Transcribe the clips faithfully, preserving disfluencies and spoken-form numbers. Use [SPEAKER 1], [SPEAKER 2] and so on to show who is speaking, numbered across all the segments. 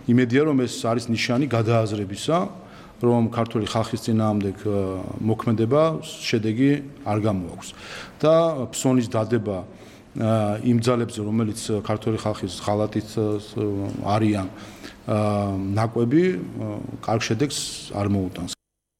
[SPEAKER 1] იმედია რომ ეს არის ნიშანი გადააზრებისა, რომ ქართული ხალხის წინააღმდეგ მოქმედება შედეგი არ გამოაქვს და ფსონის დადება იმ ძალებზე, რომელიც ქართული ხალხის ღალატით არიან ნაკვები, კარგ შედეგს არ მოუტანს.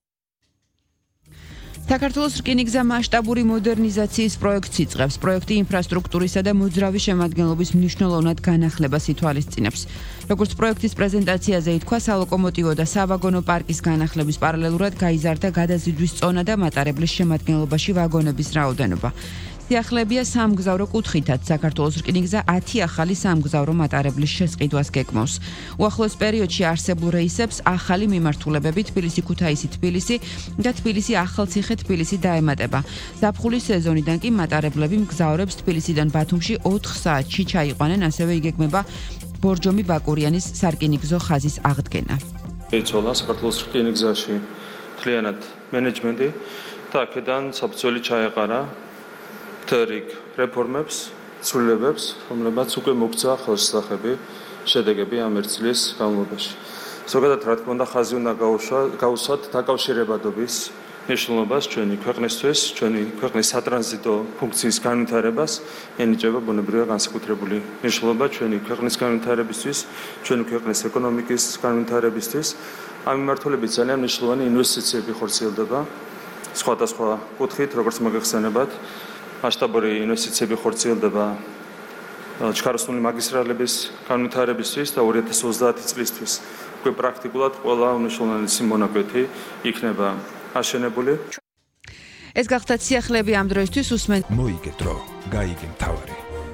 [SPEAKER 2] საქართველოს რკინიგზა მასშტაბური მოდერნიზაციის პროექტს იწყებს. პროექტი ინფრასტრუქტურისა და მოძრავი შემადგენლობის მნიშვნელოვნად განახლებას ითვალისწინებს. როგორც პროექტის პრეზენტაციაზე ითქვა, სალოკომოტივო და სავაგონო პარკის განახლების პარალელურად გაიზარდა გადაზიდვის წონა და მატარებლის შემადგენლობაში ვაგონების რაოდენობა. სიახლეებია სამგზავრო კუთხითაც. საქართველოს რკინიგზა ათი ახალი სამგზავრო მატარებლის შესყიდვას გეგმავს. უახლოეს პერიოდში არსებულ რეისებს ახალი მიმართულებები თბილისი-ქუთაისი-თბილისი და თბილისი-ახალციხე-თბილისი დაემატება. ზაფხულის სეზონიდან კი მატარებლები მგზავრებს თბილისიდან ბათუმში ოთხ საათში ჩაიყვანენ, ასევე იგეგმება ბორჯომი-ბაკურიანის სარკინიგზო ხაზის აღდგენა.
[SPEAKER 3] ეცოლა საქართველოს რკინიგზაში მთლიანად მენეჯმენტი და აქედან საფუძველი ჩაეყარა რიგ რეფორმებს, ცვლილებებს, რომლებიც უკვე მოგცა ხელშესახები შედეგები ამ ერთ წლის განმავლობაში. ზოგადად, რა თქმა უნდა, ხაზი უნდა გაუსვათ დაკავშირებადობის მნიშვნელობას ჩვენი ქვეყნისთვის, ჩვენი ქვეყნის სატრანზიტო ფუნქციის განვითარებას, ენიჭება ბუნებრივია განსაკუთრებული მნიშვნელობა ჩვენი ქვეყნის განვითარებისთვის, ჩვენი ქვეყნის ეკონომიკის განვითარებისთვის. ამ მიმართულებით ძალიან მნიშვნელოვანი ინვესტიციები ხორციელდება სხვადასხვა კუთხით, როგორც მოგეხსენებათ. მასშტაბური ინვესტიციები ხორციელდება ჩქაროსნული მაგისტრალების განვითარებისთვის და ორი ათას ოცდაათი წლისთვის უკვე პრაქტიკულად ყველა უმნიშვნელოვანესი მონაკვეთი იქნება აშენებული.
[SPEAKER 2] ეს გახდათ სიახლეები ამ დროისთვის უსმენ.
[SPEAKER 4] მოიგე დრო, გაიგე მთავარი.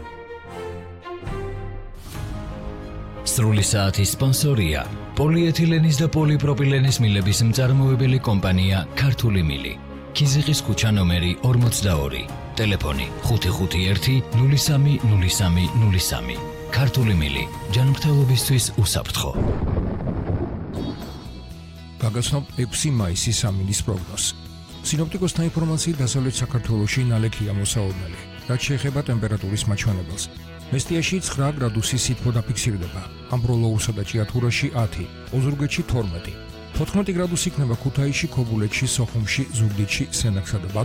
[SPEAKER 5] სრული საათის სპონსორია პოლიეთილენის და პოლიპროპილენის მილების მწარმოებელი კომპანია ქართული მილი. ქიზიყის ქუჩა ნომერი ორმოცდაორი. ტელეფონი ხუთი ხუთი ერთი ნული სამი ნული სამი ნული სამი. ქართული მილი ჯანმრთელობისთვის უსაფრთხო.
[SPEAKER 4] გაგაცნობ ექვსი მაისის სამინის პროგნოზს. სინოპტიკოსთა ინფორმაციით დასავლეთ საქართველოში ნალექია მოსაოდნელი, რაც შეეხება ტემპერატურის მაჩვენებელს. მესტიაში ცხრა გრადუსი სითბო დაფიქსირდება, ამბროლოურსა და ჭიათურაში ათი, ოზურგეთში თორმეტი. თოთხმეტი გრადუსი იქნება ქუთაისში, ქობულეთში, სოხუმში, ზუგდიდში, სენაკსა და